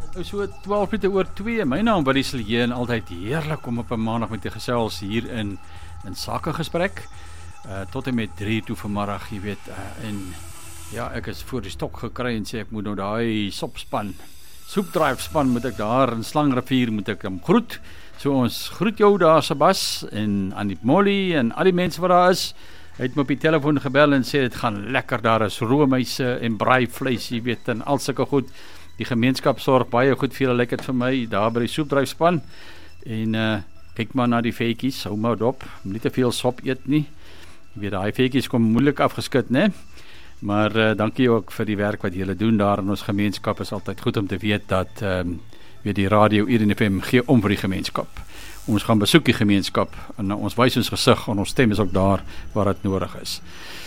So 12 minute oor 2, my naam Willie Silje en altyd heerlik om op 'n maandag met te gesels hier in Sakegesprek. Tot en met 3 toe vanmiddag, jy weet, en ja, ek is voor die stok gekry en sê ek moet nou daai soepdrive span moet ek daar in Slangrivier moet ek hom groet. So ons groet jou daar Sebas en aan die Molly en al die mense wat daar is. Hy het my op die telefoon gebel en sê dit gaan lekker, daar is roomhuise en braaivleis, jy weet, en al sulke goed. Die gemeenskap sorg baie goed vir julle, lyk dit vir my, daar by die soepdryfspan. En kyk maar na die vetjies, hou maar dop, nie te veel sop eet nie. Jy weet, daai vetjies kom moeilik afgeskit, né? Maar dankie ook vir die werk wat julle doen daar in ons gemeenskap. Is altyd goed om te weet dat weet die radio hier in FM gee om vir die gemeenskap. Ons gaan besoek die gemeenskap en ons wys ons gesig en ons stem is ook daar waar dit nodig is.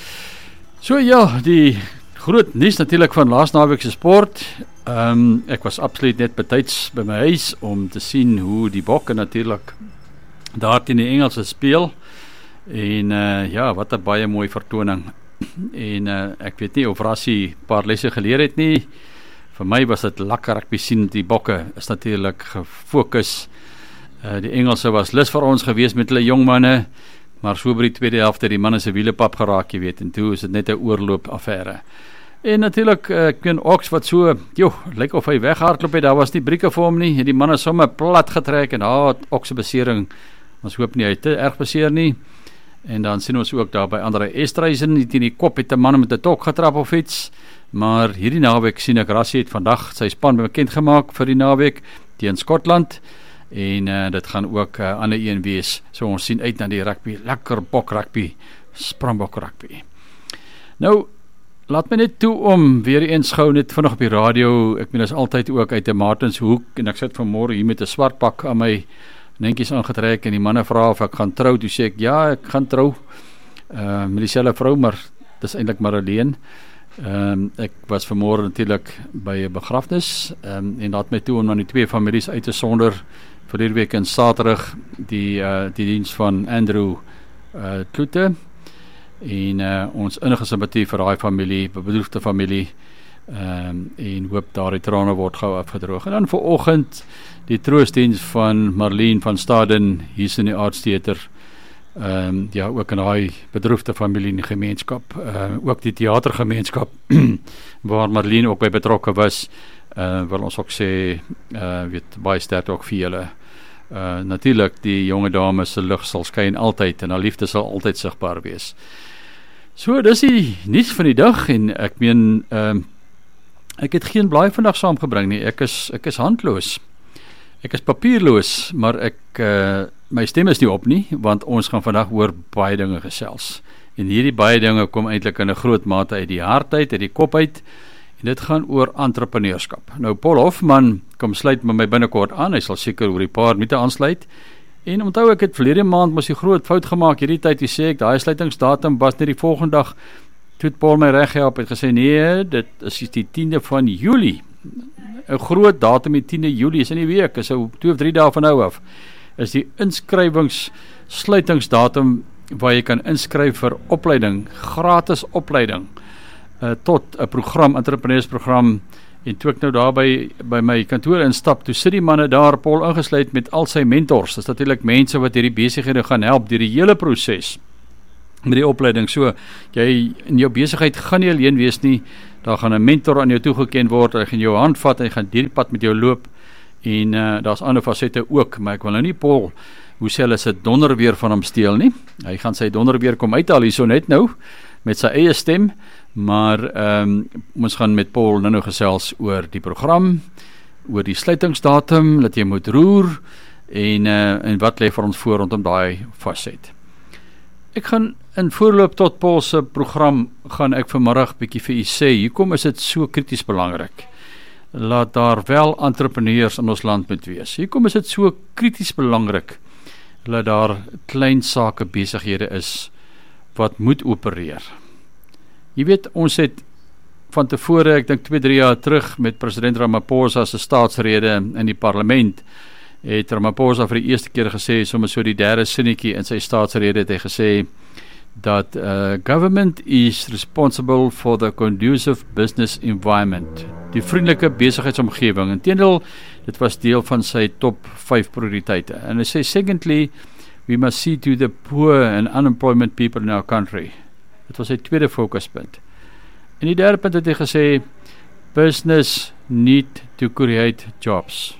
So ja, die groot nuus natuurlik van laas naweek se sport. Ek was absoluut net betyds by my huis om te sien hoe die Bokke natuurlik daar teen die Engelse speel. En ja, wat 'n baie mooi vertoning. En ek weet nie of Rassie 'n paar lesse geleer het nie. Vir my was dit lekker rugby sien. Die Bokke is natuurlik gefokus. Die Engelse was lus vir ons gewees met hulle jong manne, maar so by die tweede helfte die manne se wiele pap geraak, jy weet, en toe is dit net 'n oorloop affære. En natuurlik, ek weet Ox wat so, lyk of hy weghardloop het, daar was nie brieke vir hom nie, die manne sommer plat getrek, en Ox se besering, ons hoop nie, hy het te erg beseer nie. En dan sien ons ook daar by Andre Estreisen, die teen die kop het 'n man met 'n tok getrap of iets, maar hierdie naweek sien ek Rassie het vandag sy span bekend gemaak vir die naweek teen Skotland, en dit gaan ook ander een wees, so ons sien uit na die rugby, lekker bok rugby, Springbok rugby. Nou, laat my net toe om weer eens gou net vanaand op die radio, ek meen is altyd ook uit 'n Martinshoek, en ek sit vanmôre hier met 'n swart pak aan my netjies aangetrek, en die manne vra of ek gaan trou, toe sê ek, ja, ek gaan trou, met dieselfde vrou, maar dis eintlik maar alleen. Ek was vanmôre natuurlik by 'n begrafnis, en laat my toe om aan die twee families uit te sonder, verlede week en Saterdag, die diens van Andrew Kloete, en ons innige simpatie vir daai familie, bedroefde familie, en hoop daar die trane word gou afgedroog. En dan vanoggend die troostdiens van Marlene van Staden hier in die Aartstheater, ja, ook in daai bedroefde familie in die gemeenskap, ook die theatergemeenskap waar Marlene ook by betrokke was, wil ons ook sê, weet, baie sterkte ook vir julle. Natuurlik, die jonge dame se lig sal skyn altyd, en haar liefde sal altyd sigbaar wees. So, dis die nuus van die dag, en ek meen, ek het geen blaai vandag saamgebring nie, ek is handloos, ek is papierloos, maar my stem is nie op nie, want ons gaan vandag oor baie dinge gesels, en hierdie baie dinge kom eintlik in 'n groot mate uit die hart uit die kop uit, en dit gaan oor entrepreneurskap. Nou, Paul Hofman kom sluit met my binnekort aan, hy sal seker oor die paar minute aansluit, en onthou ek het verlede maand mos die groot fout gemaak, hierdie tyd, die sê ek, daai sluitingsdatum was net die volgende dag, toe het Paul my reggehelp, het gesê, nee, dit is die 10de van Julie, 'n groot datum, die 10de Julie, is in die week, is so 2 of 3 dae van nou af, is die sluitingsdatum, waar jy kan inskryf vir opleiding, gratis opleiding, tot 'n program, entrepreneursprogram, en toe ek nou daar by my kantoor instap, toe sit die manne daar, Paul ingesluit met al sy mentors, dis natuurlik mense wat hierdie besighede gaan help, deur die hele proses, met die opleiding, so, jy in jou besigheid gaan nie alleen wees nie, daar gaan 'n mentor aan jou toegeken word, hy gaan jou hand vat, hy gaan die pad met jou loop, en daar's ander fasette ook, maar ek wil nou nie Paul, hoe sê hulle, sy donderweer van hom steel nie, hy gaan sy donderweer kom uithaal hier so net nou, met sy eie stem, maar ons gaan met Paul nou gesels oor die program, oor die sluitingsdatum, dat jy moet roer, en wat lê vir ons voor rondom daai vasset. Ek gaan in voorloop tot Paul se program, gaan ek vanmiddag bietjie vir u sê, hoekom is dit so krities belangrik, laat daar wel entrepreneurs in ons land moet wees, hoekom is dit so krities belangrik, dat daar klein sake besighede is, wat moet opereer. Jy weet, ons het van tevore, ek dink 2-3 jaar terug, met president Ramaphosa se staatsrede in die parlement, het Ramaphosa vir die eerste keer gesê, sommer so die derde sinnetjie in sy staatsrede, het hy gesê, dat government is responsible for the conducive business environment, die vriendelike besigheidsomgewing. Inteendeel, dit was deel van sy top 5 prioriteite. En hy sê, secondly, we must see to the poor and unemployment people in our country. Dit was sy tweede focuspunt. En die derde punt het hy gesê, business need to create jobs.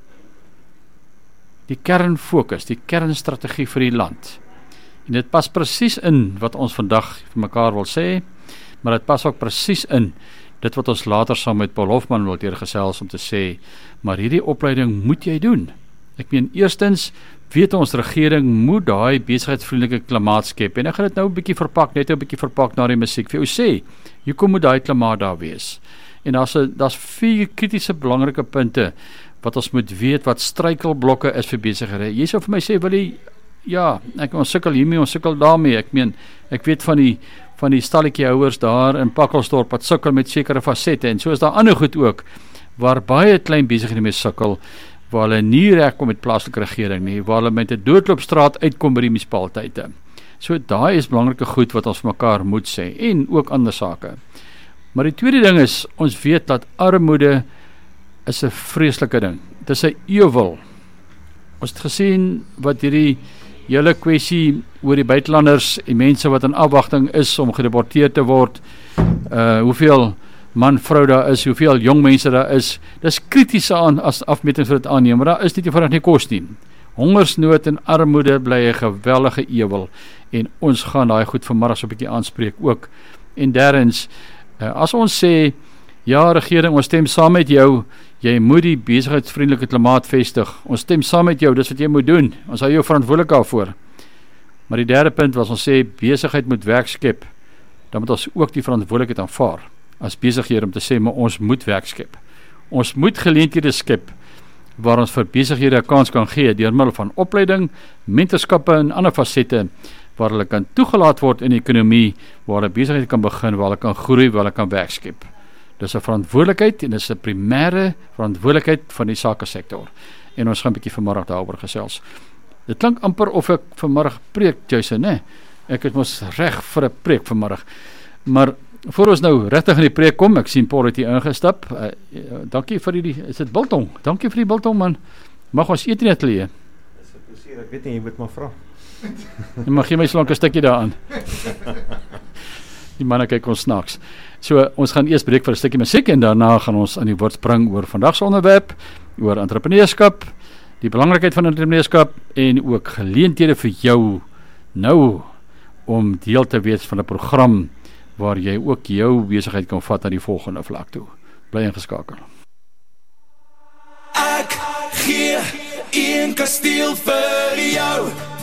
Die kernfokus, die kernstrategie vir die land. En dit pas presies in wat ons vandag vir mekaar wil sê, maar dit pas ook presies in dit wat ons later saam met Paul Hofman wil deurgesels om te sê, maar hierdie opleiding moet jy doen. Ek meen, eerstens weet ons regering moet daai besigheidsvriendelike klimaat skep, en ek gaan dit nou 'n bietjie verpak, net 'n bietjie verpak na die musiek, vir jou sê, hoekom moet daai klimaat daar wees? En daar's 4 kritiese belangrike punte, wat ons moet weet, wat struikelblokke is vir besighede. Jy sou vir my sê, Willie, ja, ons sukkel hiermee, ons sukkel daarmee, ek weet van die stalletjiehouers daar in Pakkelsdorp, wat sukkel met sekere fasette, en so is daar ander goed ook, waar baie klein besighede mee sukkel, waar hulle nie regkom met plaaslike regering nie, waar hulle met 'n doodloopstraat uitkom by die munisipaliteite. So daai is belangrike goed wat ons vir mekaar moet sê, en ook ander sake. Maar die tweede ding is, ons weet dat armoede is 'n vreeslike ding. Dit is 'n ewel. Ons het gesien wat hierdie hele kwessie oor die buitelanders en mense wat in afwagting is om gedeporteer te word, hoeveel man, vrou daar is, hoeveel jong mense daar is, dis krities aan as afmetings vir dit aanneem, maar daar is nie eenvoudig nie kos nie. Hongersnood en armoede bly 'n geweldige ewel, en ons gaan daai goed vanmiddag so 'n bietjie aanspreek ook. En derdens, as ons sê, ja regering, ons stem saam met jou, jy moet die besigheidsvriendelike klimaat vestig, ons stem saam met jou, dis wat jy moet doen, ons hou jou verantwoordelik daarvoor. Maar die derde punt was, ons sê, besigheid moet werk skep, dan moet ons ook die verantwoordelikheid aanvaar, as besighede om te sê, maar ons moet werk skep. Ons moet geleenthede skep, waar ons vir besighede 'n kans kan gee, deur middel van opleiding, mentorskappe en ander fasette, waar hulle kan toegelaat word in die ekonomie, waar hulle besigheid kan begin, waar hulle kan groei, waar hulle kan werk skep. Dis 'n verantwoordelikheid, en dis 'n primêre verantwoordelikheid van die sakesektor. En ons gaan 'n bietjie vanmiddag daaroor gesels. Dit klink amper of ek vanmiddag preek, Jason, né? Ek het mos reg vir 'n preek vanmiddag. Maar voor ons nou regtig in die preek kom, ek sien Paul het hier ingestap. Dankie vir die, is dit biltong? Dankie vir die biltong, man. Mag ons eet in die ateljee? Dis 'n plesier, ek weet nie, jy moet maar vra. Jy mag gee my so lank 'n stukkie daaraan. Die manne kyk ons snaaks. So, ons gaan eers breek vir 'n stukkie musiek, en daarna gaan ons aan die woord spring oor vandag se onderwerp, oor entrepreneurskap, die belangrikheid van entrepreneurskap, en ook geleenthede vir jou nou, om deel te wees van 'n program, waar jy ook jou besigheid kan vat na die volgende vlak toe. Bly ingeskakel. Ek gee een kasteel vir jou.